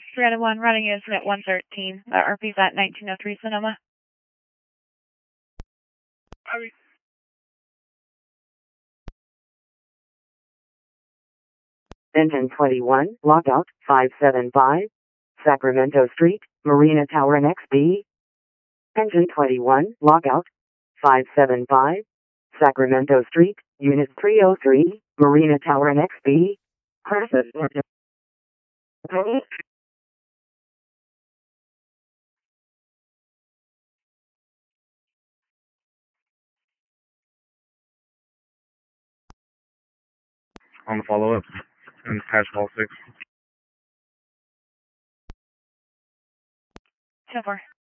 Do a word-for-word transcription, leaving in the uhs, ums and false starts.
three out of one, running is at one thirteen. Uh, R P's at nineteen oh three Sonoma. Copy. Engine twenty-one, lockout, five seven five, Sacramento Street, Marina Tower N X B. Engine twenty-one, lockout, five seven five, Sacramento Street, Unit three oh three, Marina Tower N X B. On the follow-up. And patch ball six. ten four.